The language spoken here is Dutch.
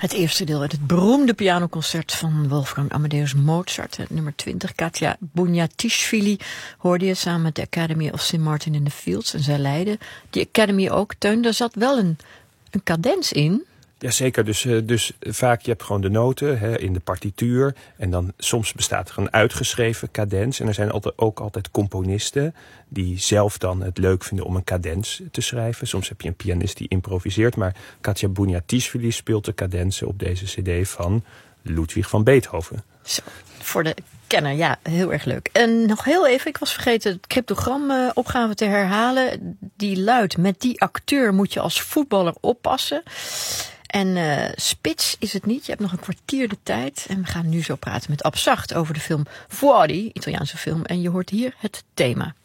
Het eerste deel uit het beroemde pianoconcert van Wolfgang Amadeus Mozart. Het nummer 20, Katja Buniatishvili, hoorde je samen met de Academy of St. Martin in the Fields. En zij leidde die Academy ook. Teun, daar zat wel een cadens in. Jazeker, dus vaak je hebt gewoon de noten in de partituur. En dan soms bestaat er een uitgeschreven cadens. En er zijn ook altijd componisten die zelf dan het leuk vinden om een cadens te schrijven. Soms heb je een pianist die improviseert. Maar Katja Buniatishvili speelt de cadensen op deze cd van Ludwig van Beethoven. Zo, voor de kenner, ja, heel erg leuk. En nog heel even, ik was vergeten het cryptogramopgave te herhalen. Die luidt, met die acteur moet je als voetballer oppassen. En spits is het niet. Je hebt nog een kwartier de tijd. En we gaan nu zo praten met Ab Zacht over de film Fuori, Italiaanse film. En je hoort hier het thema.